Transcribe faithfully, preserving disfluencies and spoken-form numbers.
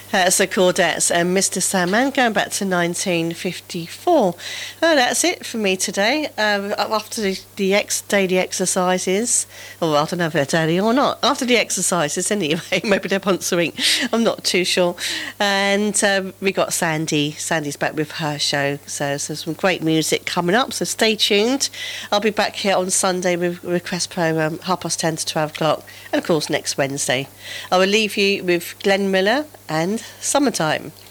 That's the Chordettes and Mister Sandman going back to nineteen fifty-four. Oh, that's it for me today. Um, after the, the ex daily exercises, or I don't know if they're daily or not, after the exercises anyway, maybe they're once a week, I'm not too sure. And um, we got Sandy. Sandy's back with her show, so, so some great music coming up, so stay tuned. I'll be back here on Sunday with Request Programme, half past ten to twelve o'clock, and of course next Wednesday. I will leave you with Glenn Miller and Summertime.